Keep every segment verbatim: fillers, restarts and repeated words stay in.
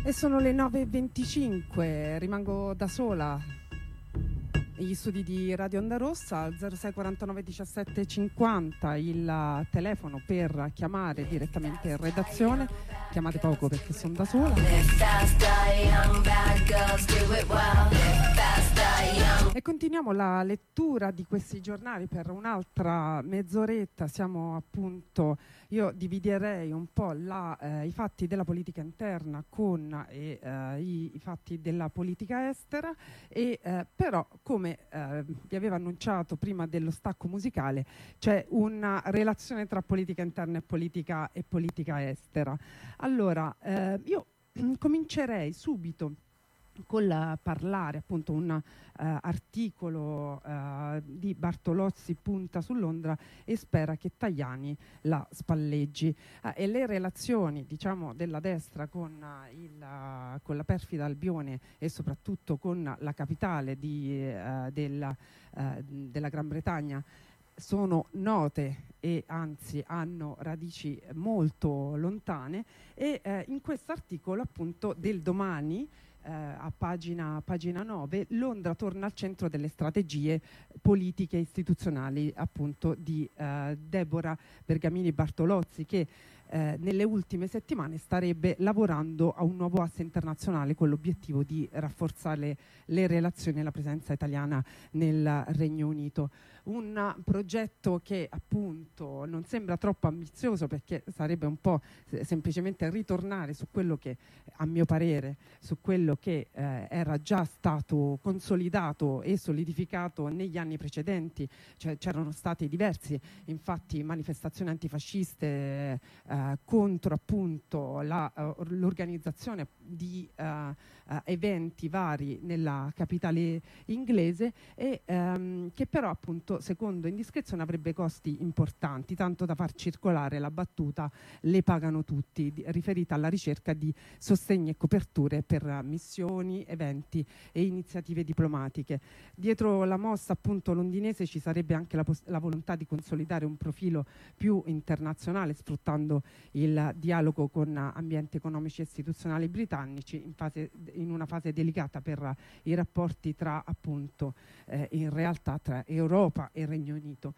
E sono le nove e venticinque, rimango da sola negli studi di Radio Onda Rossa. Al zero sei quarantanove diciassette cinquanta il telefono per chiamare direttamente in redazione. Chiamate poco perché sono da sola. E continuiamo la lettura di questi giornali per un'altra mezz'oretta. Siamo appunto, io dividerei un po' la, eh, i fatti della politica interna con eh, i, i fatti della politica estera, e eh, però come eh, vi avevo annunciato prima dello stacco musicale, c'è una relazione tra politica interna e politica, e politica estera. Allora, eh, io comincerei subito col parlare appunto un uh, articolo uh, di Bartolozzi punta su Londra e spera che Tajani la spalleggi, uh, e le relazioni, diciamo, della destra con, uh, il, uh, con la perfida Albione e soprattutto con la capitale di, uh, della, uh, della Gran Bretagna sono note e anzi hanno radici molto lontane, e uh, in questo articolo appunto del Domani, Uh, a pagina, pagina nove, Londra torna al centro delle strategie politiche e istituzionali appunto di uh, Deborah Bergamini Bartolozzi, che uh, nelle ultime settimane starebbe lavorando a un nuovo asse internazionale con l'obiettivo di rafforzare le relazioni e la presenza italiana nel Regno Unito. Un progetto che appunto non sembra troppo ambizioso, perché sarebbe un po' semplicemente ritornare su quello che, a mio parere, su quello che eh, era già stato consolidato e solidificato negli anni precedenti. Cioè, c'erano state diverse infatti manifestazioni antifasciste eh, contro appunto la, uh, l'organizzazione di uh, uh, eventi vari nella capitale inglese, e um, che però appunto secondo indiscrezione avrebbe costi importanti, tanto da far circolare la battuta "le pagano tutti", di, riferita alla ricerca di sostegni e coperture per missioni, eventi e iniziative diplomatiche. Dietro la mossa appunto londinese ci sarebbe anche la, pos- la volontà di consolidare un profilo più internazionale, sfruttando il dialogo con ambienti economici e istituzionali britannici in, fase, in una fase delicata per i rapporti tra appunto eh, in realtà tra Europa e Regno Unito.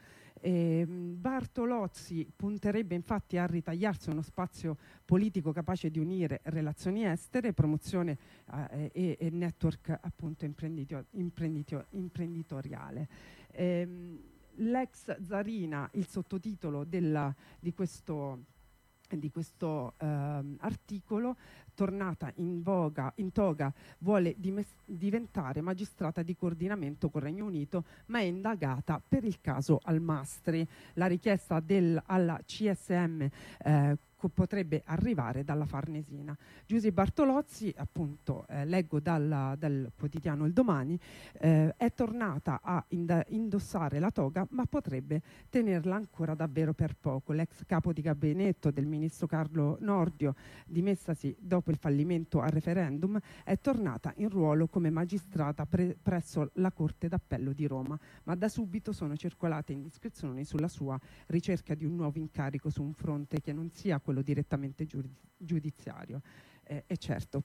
E Bartolozzi punterebbe infatti a ritagliarsi uno spazio politico capace di unire relazioni estere, promozione eh, e, e network appunto imprenditio, imprenditio, imprenditoriale. Ehm, l'ex Zarina, il sottotitolo della, di questo di questo ehm, articolo, tornata in voga, in toga, vuole dimes- diventare magistrata di coordinamento con il Regno Unito, ma è indagata per il caso Almastri. La richiesta del, alla C S M eh, potrebbe arrivare dalla Farnesina. Giusy Bartolozzi, appunto, eh, leggo dal, dal quotidiano Il Domani, eh, è tornata a ind- indossare la toga, ma potrebbe tenerla ancora davvero per poco. L'ex capo di gabinetto del ministro Carlo Nordio, dimessasi dopo il fallimento al referendum, è tornata in ruolo come magistrata pre- presso la Corte d'Appello di Roma, ma da subito sono circolate indiscrezioni sulla sua ricerca di un nuovo incarico su un fronte che non sia quello direttamente giudi- giudiziario. Eh, e certo,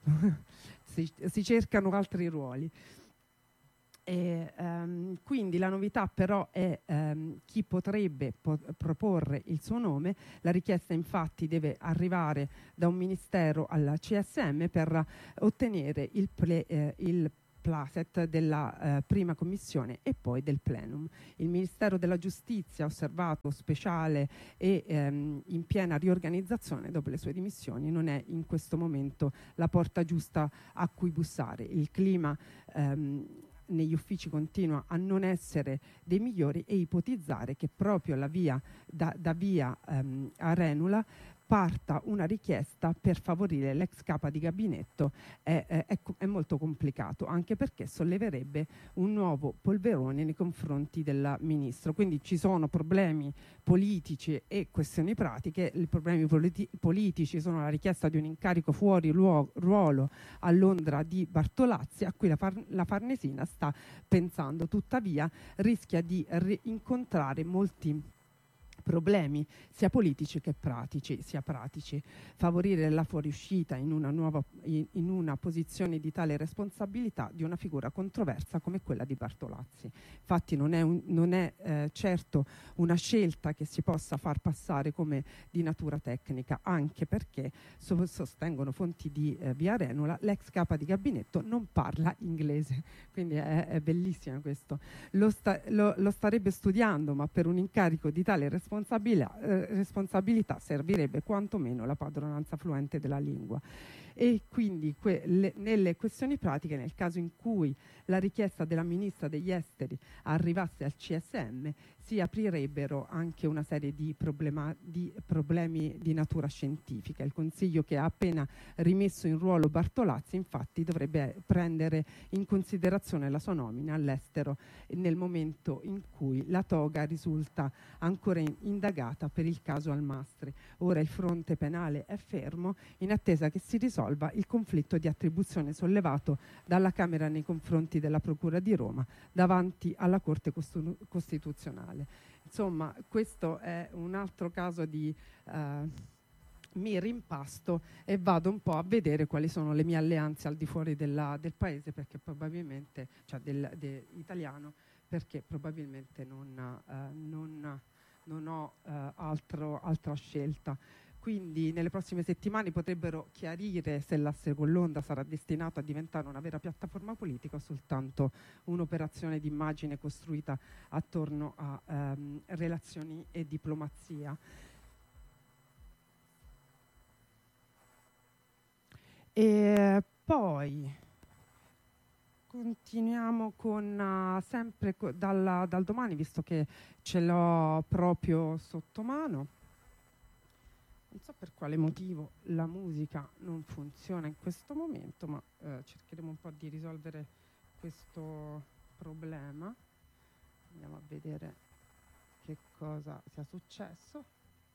si, si cercano altri ruoli. E, um, quindi la novità però è um, chi potrebbe po- proporre il suo nome. La richiesta infatti deve arrivare da un ministero alla C S M per ottenere il, ple- eh, il placet della eh, prima commissione e poi del plenum. Il Ministero della Giustizia, osservato speciale e ehm, in piena riorganizzazione dopo le sue dimissioni, non è in questo momento la porta giusta a cui bussare. Il clima ehm, negli uffici continua a non essere dei migliori, e ipotizzare che proprio la via da, da via ehm, a Renula parta una richiesta per favorire l'ex capa di gabinetto è, è, è molto complicato, anche perché solleverebbe un nuovo polverone nei confronti del ministro. Quindi ci sono problemi politici e questioni pratiche. I problemi politi- politici sono la richiesta di un incarico fuori luo- ruolo a Londra di Bartolazzi, a cui la, Far- la Farnesina sta pensando, tuttavia rischia di ri- incontrare molti problemi sia politici che pratici, sia pratici, favorire la fuoriuscita in una nuova in, in una posizione di tale responsabilità di una figura controversa come quella di Bartolazzi. Infatti non è, un, non è eh, certo una scelta che si possa far passare come di natura tecnica, anche perché so, sostengono fonti di eh, Via Arenula, l'ex capa di gabinetto non parla inglese, quindi è, è bellissimo questo. Lo, sta, lo, lo starebbe studiando, ma per un incarico di tale responsabilità Responsabilità, eh, responsabilità servirebbe quantomeno la padronanza fluente della lingua. E quindi que- le, nelle questioni pratiche, nel caso in cui la richiesta della ministra degli esteri arrivasse al C S M, si aprirebbero anche una serie di, problema- di problemi di natura scientifica. Il Consiglio, che ha appena rimesso in ruolo Bartolazzi, infatti dovrebbe prendere in considerazione la sua nomina all'estero nel momento in cui la toga risulta ancora in- indagata per il caso Almastri. Ora il fronte penale è fermo in attesa che si risolva il conflitto di attribuzione sollevato dalla Camera nei confronti della Procura di Roma davanti alla Corte Costu- Costituzionale. Insomma, questo è un altro caso di eh, mi rimpasto e vado un po' a vedere quali sono le mie alleanze al di fuori della, del paese, perché probabilmente, cioè del, de, italiano, perché probabilmente non, eh, non, non ho eh, altro, altra scelta. Quindi nelle prossime settimane potrebbero chiarire se l'asse con l'Onda sarà destinato a diventare una vera piattaforma politica o soltanto un'operazione di immagine costruita attorno a ehm, relazioni e diplomazia. E poi continuiamo con uh, sempre co- dal, dal domani, visto che ce l'ho proprio sotto mano. Non so per quale motivo la musica non funziona in questo momento, ma eh, cercheremo un po' di risolvere questo problema. Andiamo a vedere che cosa sia successo.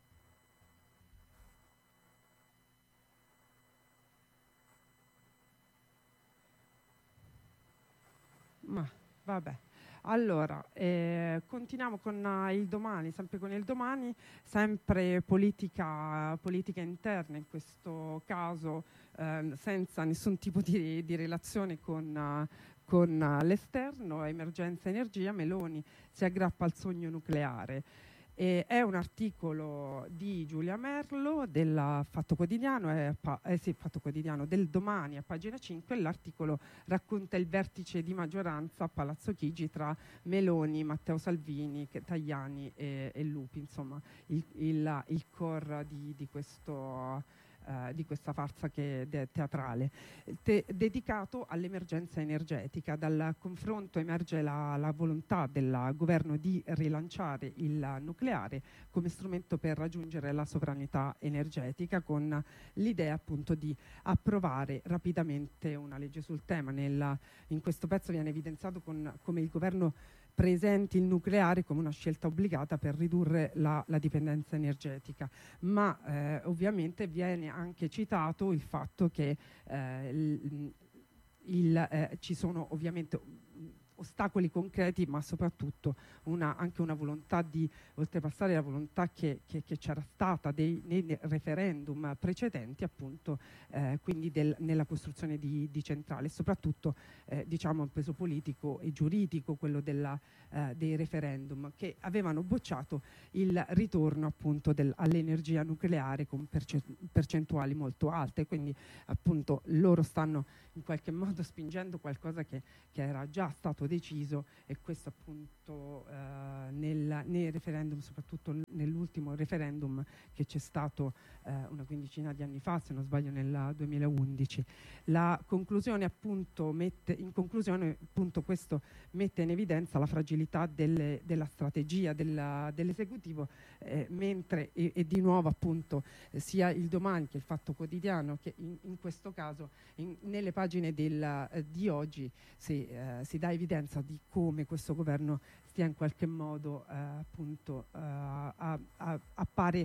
Ma vabbè. Allora, eh, continuiamo con uh, il domani, sempre con il domani, sempre politica, politica interna, in questo caso eh, senza nessun tipo di, di relazione con, uh, con uh, l'esterno, emergenza energia, Meloni si aggrappa al sogno nucleare. E è un articolo di Giulia Merlo del Fatto Quotidiano, è pa- eh sì, Fatto Quotidiano del Domani a pagina cinque. L'articolo racconta il vertice di maggioranza a Palazzo Chigi tra Meloni, Matteo Salvini, Tajani e, e Lupi, insomma il, il, il core di, di questo Uh, di questa farsa che de- teatrale, te- dedicato all'emergenza energetica. Dal confronto emerge la, la volontà del governo di rilanciare il nucleare come strumento per raggiungere la sovranità energetica, con l'idea appunto di approvare rapidamente una legge sul tema. Nel, in questo pezzo viene evidenziato con, come il governo presenti il nucleare come una scelta obbligata per ridurre la, la dipendenza energetica, ma eh, ovviamente viene anche citato il fatto che eh, il, il, eh, ci sono ovviamente ostacoli concreti, ma soprattutto una, anche una volontà di oltrepassare la volontà che, che, che c'era stata dei, nei referendum precedenti, appunto, eh, quindi del, nella costruzione di, di centrale, soprattutto eh, diciamo un peso politico e giuridico, quello della, eh, dei referendum, che avevano bocciato il ritorno appunto del, all'energia nucleare con perce- percentuali molto alte. Quindi appunto loro stanno in qualche modo spingendo qualcosa che, che era già stato deciso, e questo appunto eh, nel, nei referendum, soprattutto nell'ultimo referendum che c'è stato eh, una quindicina di anni fa, se non sbaglio nel duemilaundici. La conclusione appunto mette, in conclusione appunto questo mette in evidenza la fragilità delle, della strategia della, dell'esecutivo, eh, mentre e, e di nuovo appunto eh, sia il Domani che il Fatto Quotidiano, che in, in questo caso in, nelle pagine del, eh, di oggi si, eh, si dà evidenza di come questo governo stia in qualche modo eh, appunto eh, a, a, appare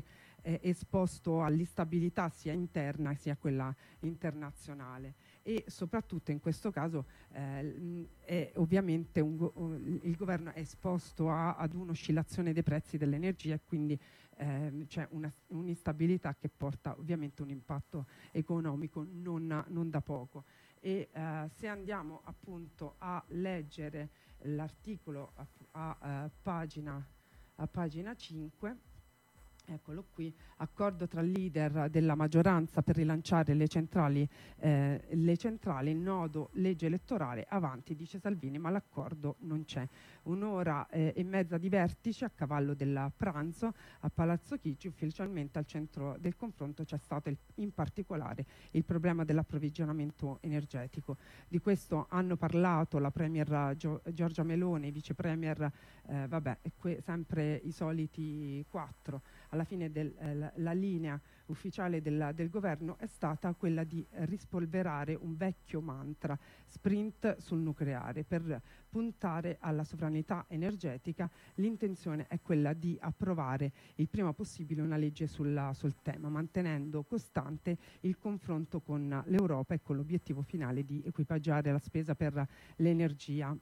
è esposto all'instabilità sia interna sia quella internazionale, e soprattutto in questo caso eh, è ovviamente un go- il governo è esposto a, ad un'oscillazione dei prezzi dell'energia, e quindi eh, c'è una, un'instabilità che porta ovviamente un impatto economico non, non da poco. E eh, se andiamo appunto a leggere l'articolo a, a, a, pagina, a pagina cinque, eccolo qui, accordo tra leader della maggioranza per rilanciare le centrali, eh, le centrali, nodo legge elettorale, avanti, dice Salvini, ma l'accordo non c'è. Un'ora eh, e mezza di vertice a cavallo del pranzo a Palazzo Chigi. Ufficialmente al centro del confronto c'è stato il, in particolare il problema dell'approvvigionamento energetico. Di questo hanno parlato la Premier Gio- Giorgia Meloni, Vice Premier, eh, vabbè, que- sempre i soliti quattro. Alla fine del, eh, la, la linea ufficiale del, del governo è stata quella di eh, rispolverare un vecchio mantra, sprint sul nucleare, per puntare alla sovranità energetica. L'intenzione è quella di approvare il prima possibile una legge sulla, sul tema, mantenendo costante il confronto con l'Europa e con l'obiettivo finale di equipaggiare la spesa per l'energia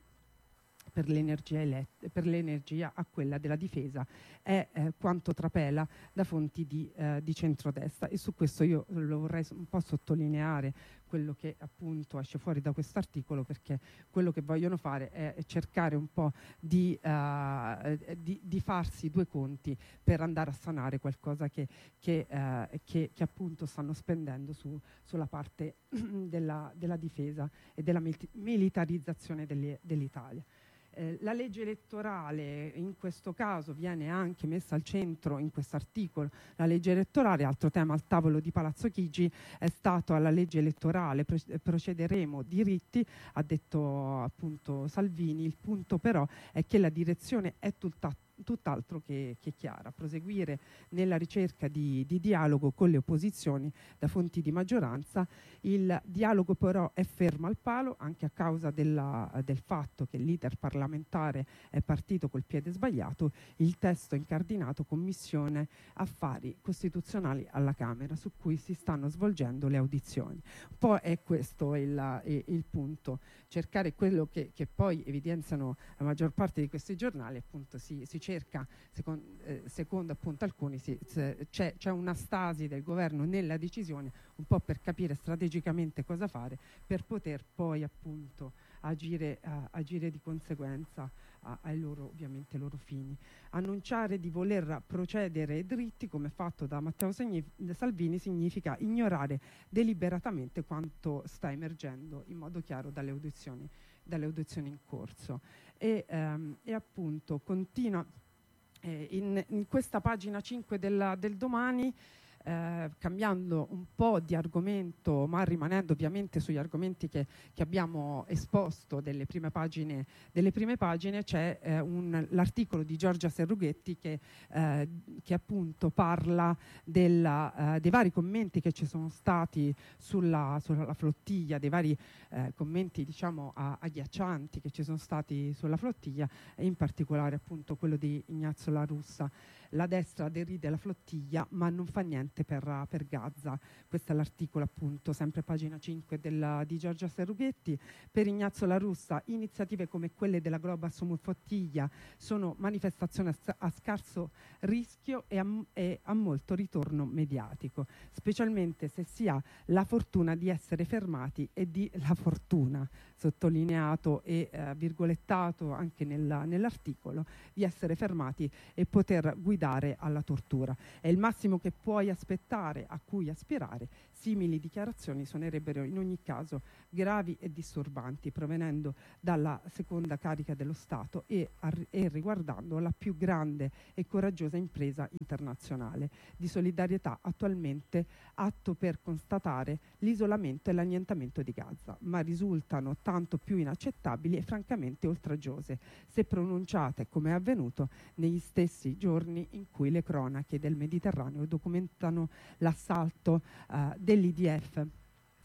per l'energia, elett- per l'energia a quella della difesa, è eh, quanto trapela da fonti di, eh, di centrodestra. E su questo io lo vorrei un po' sottolineare, quello che appunto esce fuori da questo articolo, perché quello che vogliono fare è cercare un po' di, uh, di, di farsi due conti per andare a sanare qualcosa che, che, uh, che, che appunto stanno spendendo su, sulla parte della, della difesa e della mil- militarizzazione delle, dell'Italia. Eh, la legge elettorale in questo caso viene anche messa al centro in questo articolo. La legge elettorale, altro tema al tavolo di Palazzo Chigi, è stato alla legge elettorale pro- procederemo diritti, ha detto appunto Salvini. Il punto però è che la direzione è tutta tutt'altro che, che chiara: proseguire nella ricerca di, di dialogo con le opposizioni da fonti di maggioranza. Il dialogo però è fermo al palo, anche a causa della, del fatto che l'iter parlamentare è partito col piede sbagliato. Il testo incardinato Commissione Affari Costituzionali alla Camera, su cui si stanno svolgendo le audizioni. Un po' è questo il, il, il punto, cercare quello che, che poi evidenziano la maggior parte di questi giornali. Appunto si, si cerca, secondo, eh, secondo appunto alcuni, si, se, c'è, c'è una stasi del governo nella decisione, un po' per capire strategicamente cosa fare, per poter poi appunto agire, uh, agire di conseguenza uh, ai loro, ovviamente, loro fini. Annunciare di voler procedere dritti, come fatto da Matteo Segni, Salvini, significa ignorare deliberatamente quanto sta emergendo in modo chiaro dalle audizioni, dalle audizioni in corso. E, um, e appunto continua eh, in, in questa pagina cinque della, del Domani, eh, cambiando un po' di argomento, ma rimanendo ovviamente sugli argomenti che, che abbiamo esposto delle prime pagine, delle prime pagine c'è eh, un, l'articolo di Giorgia Serrughetti che, eh, che appunto parla della, eh, dei vari commenti che ci sono stati sulla, sulla flottiglia, dei vari eh, commenti diciamo a, agghiaccianti che ci sono stati sulla flottiglia, e in particolare appunto quello di Ignazio La Russa. La destra deride la flottiglia ma non fa niente per, per Gaza. Questo è l'articolo appunto, sempre pagina cinque della, di Giorgia Serrughetti. Per Ignazio La Russa iniziative come quelle della Global Flottiglia sono manifestazioni a, a scarso rischio e a, e a molto ritorno mediatico, specialmente se si ha la fortuna di essere fermati e di la fortuna, sottolineato e eh, virgolettato anche nella, nell'articolo, di essere fermati e poter guidare alla tortura. È il massimo che puoi aspettare, a cui aspirare. Simili dichiarazioni suonerebbero in ogni caso gravi e disturbanti, provenendo dalla seconda carica dello Stato e, e riguardando la più grande e coraggiosa impresa internazionale di solidarietà attualmente atto per constatare l'isolamento e l'annientamento di Gaza, ma risultano tanto più inaccettabili e francamente oltraggiose se pronunciate come è avvenuto negli stessi giorni in cui le cronache del Mediterraneo documentano l'assalto uh, dell'I D F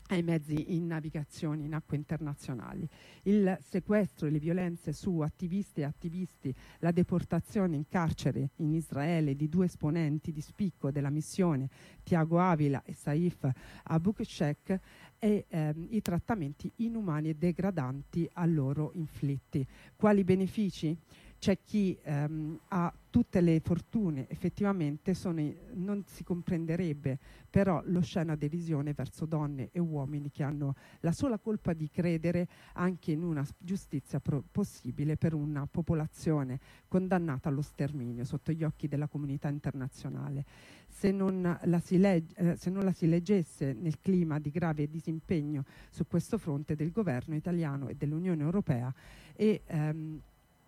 ai mezzi in navigazione in acque internazionali. Il sequestro e le violenze su attivisti e attivisti, la deportazione in carcere in Israele di due esponenti di spicco della missione, Tiago Avila e Saif Abushek, e ehm, i trattamenti inumani e degradanti a loro inflitti. Quali benefici? C'è chi ehm, ha tutte le fortune, effettivamente sono, non si comprenderebbe, però l'oscena derisione verso donne e uomini che hanno la sola colpa di credere anche in una giustizia pro- possibile per una popolazione condannata allo sterminio sotto gli occhi della comunità internazionale. Se non la si, legge, eh, se non la si leggesse nel clima di grave disimpegno su questo fronte del governo italiano e dell'Unione Europea e ehm,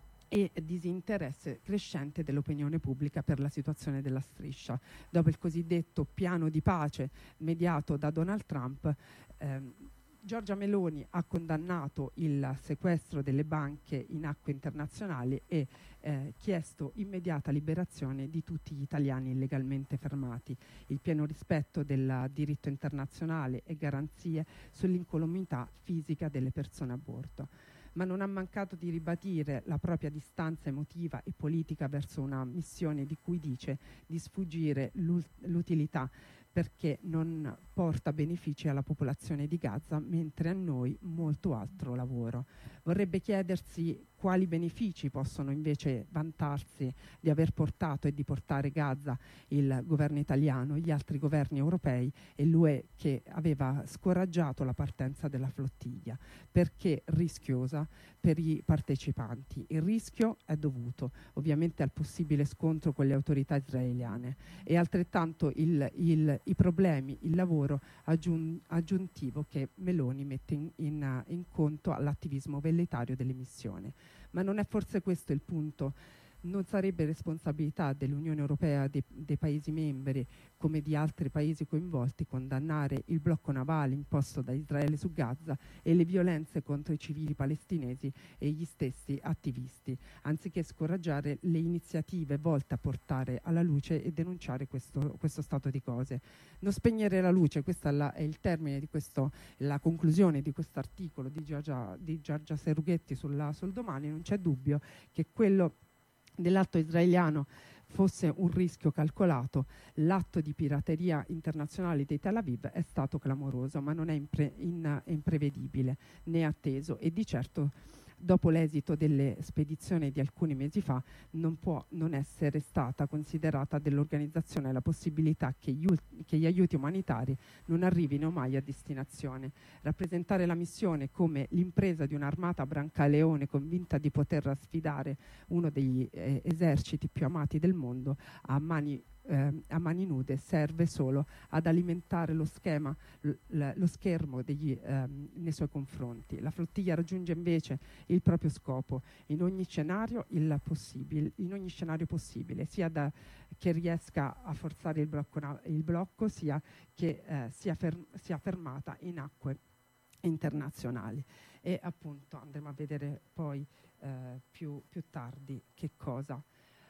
e disinteresse crescente dell'opinione pubblica per la situazione della striscia. Dopo il cosiddetto piano di pace mediato da Donald Trump, ehm, Giorgia Meloni ha condannato il sequestro delle banche in acque internazionali e eh, chiesto immediata liberazione di tutti gli italiani illegalmente fermati, il pieno rispetto del diritto internazionale e garanzie sull'incolumità fisica delle persone a bordo. Ma non ha mancato di ribadire la propria distanza emotiva e politica verso una missione di cui dice di sfuggire l'utilità perché non porta benefici alla popolazione di Gaza, mentre a noi molto altro lavoro. Vorrebbe chiedersi quali benefici possono invece vantarsi di aver portato e di portare Gaza il governo italiano, gli altri governi europei e l'U E che aveva scoraggiato la partenza della flottiglia, perché rischiosa per i partecipanti. Il rischio è dovuto ovviamente al possibile scontro con le autorità israeliane e altrettanto il, il, i problemi, il lavoro aggiun, aggiuntivo che Meloni mette in, in, in conto all'attivismo velleitario dell'emissione. Ma non è forse questo il punto? Non sarebbe responsabilità dell'Unione Europea, dei, dei Paesi membri, come di altri Paesi coinvolti, condannare il blocco navale imposto da Israele su Gaza e le violenze contro i civili palestinesi e gli stessi attivisti, anziché scoraggiare le iniziative volte a portare alla luce e denunciare questo, questo stato di cose. Non spegnere la luce, questo è, la, è il termine di questo, la conclusione di questo articolo di Giorgia, di Giorgia Serughetti sulla, sul Domani. Non c'è dubbio che quello dell'atto israeliano fosse un rischio calcolato. L'atto di pirateria internazionale di Tel Aviv è stato clamoroso, ma non è impre- in, imprevedibile né atteso e di certo dopo l'esito delle spedizioni di alcuni mesi fa non può non essere stata considerata dall'organizzazione la possibilità che gli, ul- che gli aiuti umanitari non arrivino mai a destinazione. Rappresentare la missione come l'impresa di un'armata brancaleone convinta di poter sfidare uno degli eh, eserciti più amati del mondo a mani Eh, a mani nude serve solo ad alimentare lo schema, l- l- lo schermo degli, ehm, nei suoi confronti. La flottiglia raggiunge invece il proprio scopo in ogni scenario, il possibile, in ogni scenario possibile, sia da, che riesca a forzare il blocco, na- il blocco sia che eh, sia, fer- sia fermata in acque internazionali. E appunto andremo a vedere poi eh, più, più tardi che cosa.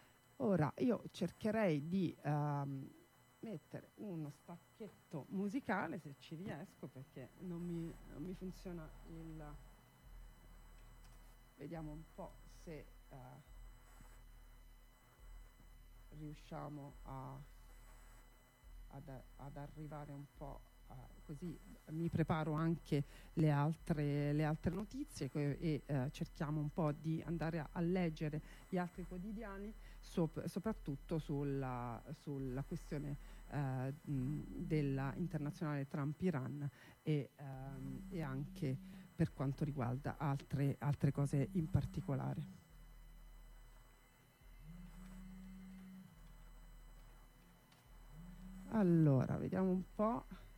Ora io cercherei di um, mettere uno stacchetto musicale se ci riesco perché non mi, non mi funziona il... Vediamo un po' se uh, riusciamo a, ad, ad arrivare un po' a, così mi preparo anche le altre, le altre notizie che, e uh, cerchiamo un po' di andare a, a leggere gli altri quotidiani. Sop- soprattutto sulla, sulla questione eh, della internazionale Trump-Iran e, ehm, e anche per quanto riguarda altre, altre cose in particolare. Allora, vediamo un po'.